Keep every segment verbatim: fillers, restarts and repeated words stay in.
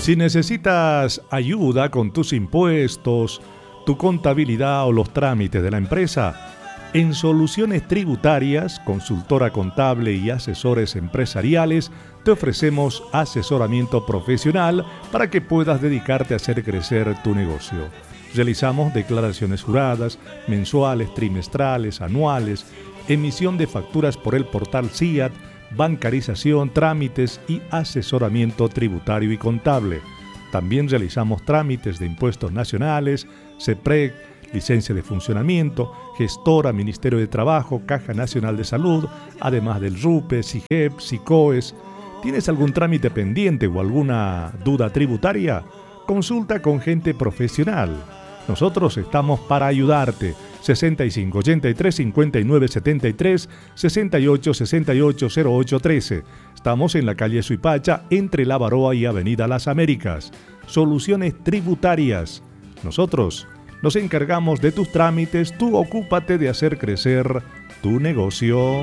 Si necesitas ayuda con tus impuestos, tu contabilidad o los trámites de la empresa, en Soluciones Tributarias, consultora contable y asesores empresariales, te ofrecemos asesoramiento profesional para que puedas dedicarte a hacer crecer tu negocio. Realizamos declaraciones juradas, mensuales, trimestrales, anuales, emisión de facturas por el portal S I A T, bancarización, trámites y asesoramiento tributario y contable. También realizamos trámites de impuestos nacionales, CEPREC, licencia de funcionamiento, gestora, Ministerio de Trabajo, Caja Nacional de Salud, además del RUPE, SIGEP, SICOES. ¿Tienes algún trámite pendiente o alguna duda tributaria? Consulta con gente profesional. Nosotros estamos para ayudarte. sesenta y cinco, ochenta y tres, cincuenta y nueve, setenta y tres, sesenta y ocho, sesenta y ocho, cero ocho, trece. Estamos en la calle Suipacha, entre La Baroa y Avenida Las Américas. Soluciones Tributarias. Nosotros nos encargamos de tus trámites, tú ocúpate de hacer crecer tu negocio.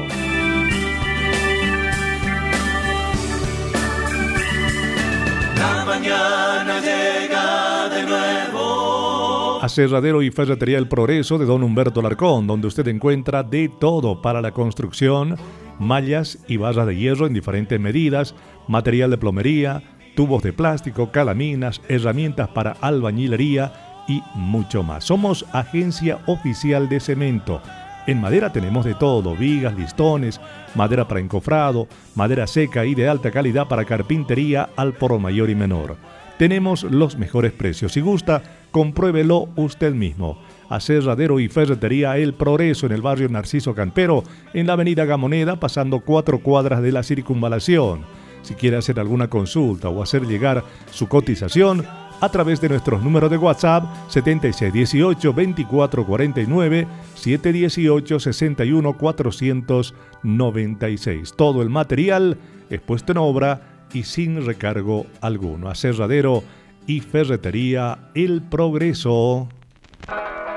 La mañana llega de nuevo. Aserradero y Ferretería El Progreso de Don Humberto Larcón, donde usted encuentra de todo para la construcción, mallas y barras de hierro en diferentes medidas, material de plomería, tubos de plástico, calaminas, herramientas para albañilería y mucho más. Somos agencia oficial de cemento. En madera tenemos de todo: vigas, listones, madera para encofrado, madera seca y de alta calidad para carpintería al por mayor y menor. Tenemos los mejores precios. Si gusta, compruébelo usted mismo. Aserradero y Ferretería El Progreso en el barrio Narciso Campero, en la avenida Gamoneda, pasando cuatro cuadras de la circunvalación. Si quiere hacer alguna consulta o hacer llegar su cotización, a través de nuestros números de WhatsApp setenta y seis dieciocho, veinticuatro cuarenta y nueve, siete dieciocho, sesenta y uno, cuatrocientos noventa y seis. Todo el material es puesto en obra y sin recargo alguno. Aserradero y Ferretería El Progreso.